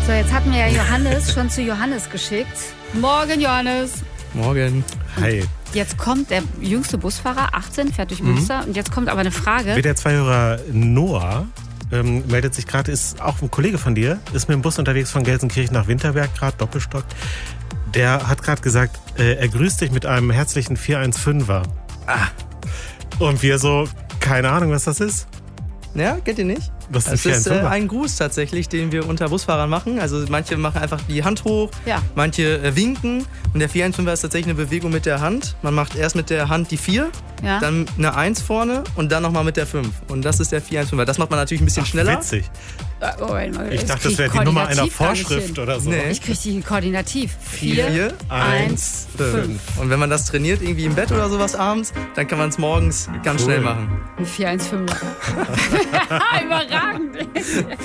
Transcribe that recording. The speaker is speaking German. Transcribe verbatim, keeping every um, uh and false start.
So, jetzt hatten wir ja Johannes schon zu Johannes geschickt. Morgen, Johannes. Morgen. Hi. Jetzt kommt der jüngste Busfahrer, achtzehn, fährt durch Münster. Mhm. Und jetzt kommt aber eine Frage. W D R zwei-Hörer Noah ähm, meldet sich gerade, ist auch ein Kollege von dir, ist mit dem Bus unterwegs von Gelsenkirchen nach Winterberg, gerade Doppelstock. Der hat gerade gesagt, äh, er grüßt dich mit einem herzlichen vier eins fünfer. Ah. Und wir so, keine Ahnung, was das ist. Ja, kennt ihr nicht? Was das ist äh, ein Gruß tatsächlich, den wir unter Busfahrern machen. Also manche machen einfach die Hand hoch, ja. manche äh, winken. Und der vier eins fünfer ist tatsächlich eine Bewegung mit der Hand. Man macht erst mit der Hand die vier, ja. dann eine eins vorne und dann nochmal mit der fünf. Und das ist der vier eins fünfer. Das macht man natürlich ein bisschen Ach, schneller. Witzig. Oh, mal, ich dachte, das wäre die Nummer einer Vorschrift oder so. Nee. Ich kriege die koordinativ. vier, eins, fünf. Und wenn man das trainiert, irgendwie im Bett oder sowas abends, dann kann man es morgens ganz cool. schnell machen. Ein vier eins fünfer. Überragend.